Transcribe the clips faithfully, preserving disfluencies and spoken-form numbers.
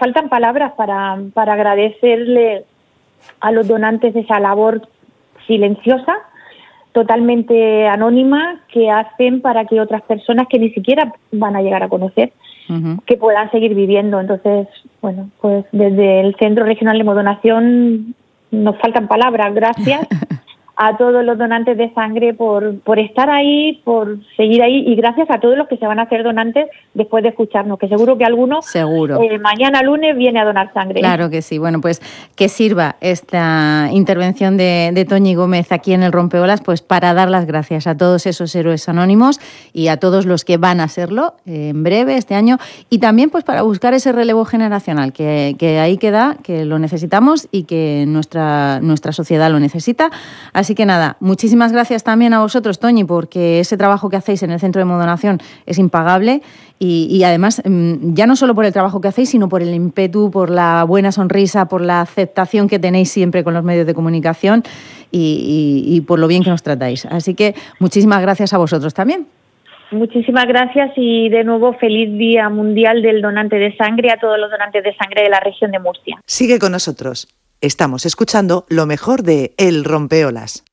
faltan palabras para, para agradecerle a los donantes esa labor silenciosa, totalmente anónima, que hacen para que otras personas que ni siquiera van a llegar a conocer, uh-huh. que puedan seguir viviendo. Entonces, bueno, pues desde el Centro Regional de Hemodonación nos faltan palabras. Gracias a todos los donantes de sangre por, por estar ahí, por seguir ahí, y gracias a todos los que se van a hacer donantes después de escucharnos, que seguro que alguno seguro. Eh, mañana lunes viene a donar sangre. Claro que sí. Bueno, pues que sirva esta intervención de, de Toñi Gómez aquí en el Rompeolas, pues para dar las gracias a todos esos héroes anónimos y a todos los que van a serlo eh, en breve este año, y también pues para buscar ese relevo generacional que, que ahí queda, que lo necesitamos y que nuestra, nuestra sociedad lo necesita. Así que nada, muchísimas gracias también a vosotros, Toñi, porque ese trabajo que hacéis en el Centro de Hemodonación es impagable y, y además ya no solo por el trabajo que hacéis, sino por el ímpetu, por la buena sonrisa, por la aceptación que tenéis siempre con los medios de comunicación y, y, y por lo bien que nos tratáis. Así que muchísimas gracias a vosotros también. Muchísimas gracias y de nuevo feliz Día Mundial del Donante de Sangre a todos los donantes de sangre de la región de Murcia. Sigue con nosotros. Estamos escuchando lo mejor de El Rompeolas.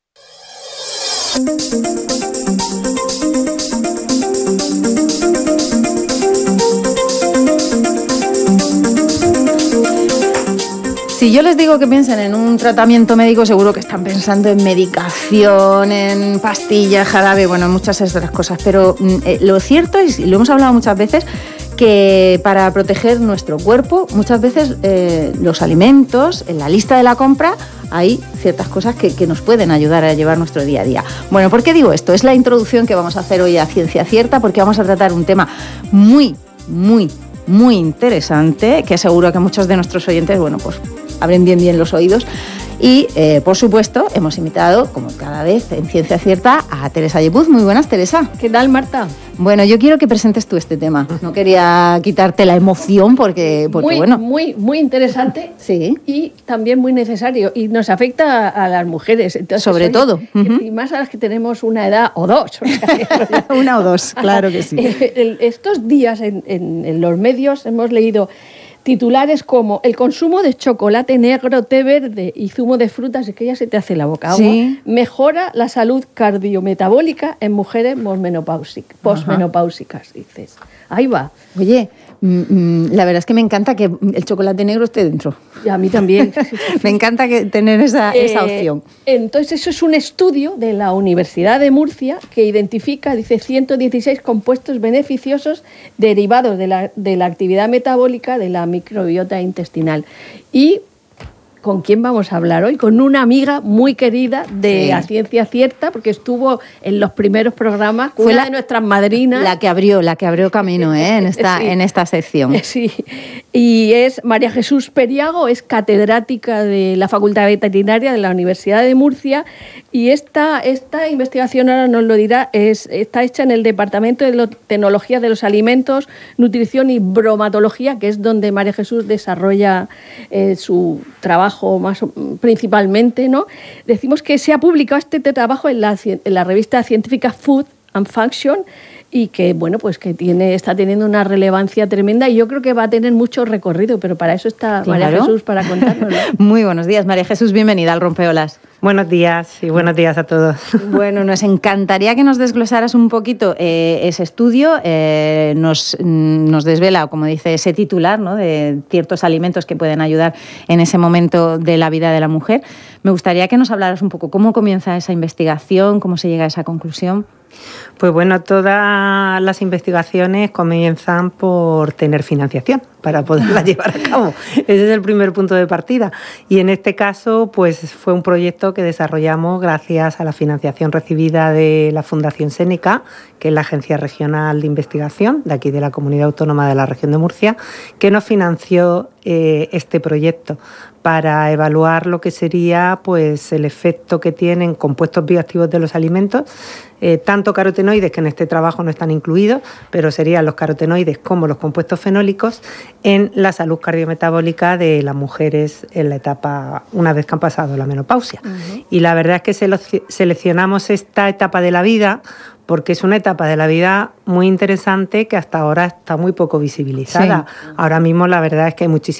Si yo les digo que piensen en un tratamiento médico, seguro que están pensando en medicación, en pastillas, jarabe, bueno, en muchas otras cosas. Pero eh, lo cierto es, y lo hemos hablado muchas veces, que para proteger nuestro cuerpo, muchas veces eh, los alimentos, en la lista de la compra, hay ciertas cosas que, que nos pueden ayudar a llevar nuestro día a día. Bueno, ¿por qué digo esto? Es la introducción que vamos a hacer hoy a Ciencia Cierta, porque vamos a tratar un tema muy, muy, muy interesante, que seguro que muchos de nuestros oyentes, bueno, pues abren bien bien los oídos. Y, eh, por supuesto, hemos invitado, como cada vez en Ciencia Cierta, a Teresa Yepuz. Muy buenas, Teresa. ¿Qué tal, Marta? Bueno, yo quiero que presentes tú este tema. No quería quitarte la emoción porque, porque muy, bueno... Muy, muy interesante, sí, y también muy necesario. Y nos afecta a las mujeres. Entonces, sobre oye, todo. Uh-huh. Y más a las que tenemos una edad o dos. O sea, una o dos, claro que sí. Estos días en, en, en los medios hemos leído titulares como: el consumo de chocolate negro, té verde y zumo de frutas, es que ya se te hace la boca agua, sí, mejora la salud cardiometabólica en mujeres posmenopáusicas, dices. Ahí va. Oye, mm, la verdad es que me encanta que el chocolate negro esté dentro. Y a mí también. Me encanta que tener esa, eh, esa opción. Entonces, eso es un estudio de la Universidad de Murcia que identifica, dice, ciento dieciséis compuestos beneficiosos derivados de la, de la actividad metabólica de la microbiota intestinal. Y ¿con quién vamos a hablar hoy? Con una amiga muy querida de sí. A Ciencia Cierta, porque estuvo en los primeros programas, fue una la, de nuestras madrinas. La que abrió, la que abrió camino ¿eh? en, esta, sí. en esta sección. Sí, y es María Jesús Periago, es catedrática de la Facultad Veterinaria de la Universidad de Murcia, y esta, esta investigación, ahora nos lo dirá, es, está hecha en el Departamento de Tecnología de los Alimentos, Nutrición y Bromatología, que es donde María Jesús desarrolla eh, su trabajo más principalmente, ¿no? Decimos que se ha publicado este trabajo en la, en la revista científica Food and Function, y que, bueno, pues que tiene, está teniendo una relevancia tremenda, y yo creo que va a tener mucho recorrido, pero para eso está claro. María Jesús para contárnoslo. Muy buenos días, María Jesús, bienvenida al Rompeolas. Buenos días y buenos días a todos. Bueno, nos encantaría que nos desglosaras un poquito eh, ese estudio, eh, nos, nos desvela, como dice ese titular, ¿no?, de ciertos alimentos que pueden ayudar en ese momento de la vida de la mujer. Me gustaría que nos hablaras un poco cómo comienza esa investigación, cómo se llega a esa conclusión. Pues bueno, todas las investigaciones comienzan por tener financiación para poderlas llevar a cabo. Ese es el primer punto de partida. Y en este caso, pues fue un proyecto que desarrollamos gracias a la financiación recibida de la Fundación Seneca, que es la Agencia Regional de Investigación de aquí de la Comunidad Autónoma de la Región de Murcia, que nos financió eh, este proyecto para evaluar lo que sería pues el efecto que tienen compuestos bioactivos de los alimentos, eh, tanto carotenoides, que en este trabajo no están incluidos, pero serían los carotenoides como los compuestos fenólicos, en la salud cardiometabólica de las mujeres en la etapa, una vez que han pasado la menopausia. Uh-huh. Y la verdad es que sele- seleccionamos esta etapa de la vida porque es una etapa de la vida muy interesante que hasta ahora está muy poco visibilizada. Sí. Ahora mismo la verdad es que hay muchísimas